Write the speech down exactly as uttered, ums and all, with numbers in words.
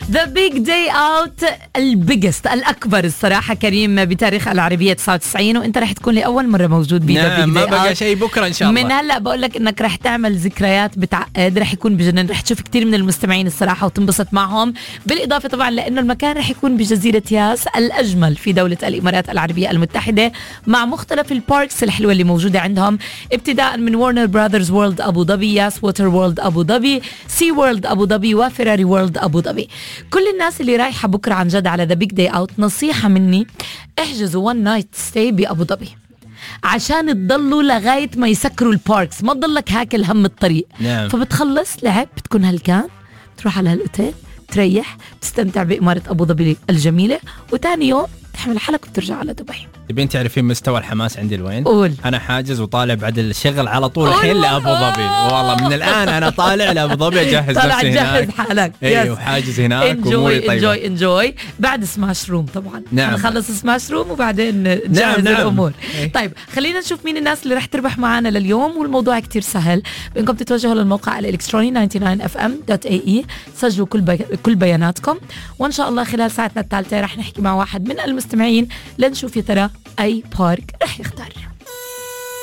The big day out البيجست الأكبر الصراحة كريم بتاريخ العربية تسعة وتسعين، وانت رح تكون لأول مرة موجود بي نعم. ما بقى شيء بكرة إن شاء الله. من هلأ بقول لك إنك رح تعمل ذكريات بتعقد، رح يكون بجنن، رح تشوف كتير من المستمعين الصراحة وتنبسط معهم، بالإضافة طبعا لأنه المكان رح يكون بجزيرة ياس الأجمل في دولة الإمارات العربية المتحدة، مع مختلف الباركس الحلوة اللي موجودة عندهم، ابتداء من وارنر براذرز وورلد أبو ظبي، ياس ووتر وورلد أبو ظبي، سي وورلد أبو ظبي، وفيراري وورلد أبو ظبي. كل الناس اللي رايحة بكرة عن جد على ذا بيج داي اوت، نصيحة مني احجزوا ون نايت ستي بأبو ظبي عشان تضلوا لغاية ما يسكروا الباركس، ما تضلك هاكل هم الطريق. نعم. فبتخلص لعب، بتكون هلكان، تروح على هالأوتيل، تريح، تستمتع بإمارة أبو ظبي الجميلة، وتاني يوم تحمل حالك وترجع على دبي. تبين تعرفين مستوى الحماس عندي لوين؟ قول. أنا حاجز وطالع بعد الشغل على طول الحين لأبو ظبي، والله من الآن أنا طالع لأبو ظبي أجهز نفسي هناك. جهز حالك. أيوه وحاجز هناك. انجوي انجوي انجوي بعد سماش روم طبعا. نعم. نخلص سماش روم وبعدين نجهز نعم نعم. الأمور. أي. طيب خلينا نشوف مين الناس اللي رح تربح معنا لليوم، والموضوع كتير سهل، بإنكم تتوجهوا للموقع الإلكتروني تسعة وتسعين إف إم دوت إيه إي، سجلوا كل بي... كل بياناتكم، وإن شاء الله خلال ساعتنا الثالثة رح نحكي مع واحد من المستمعين لنشوف يا ترى أي بارك رح يختار.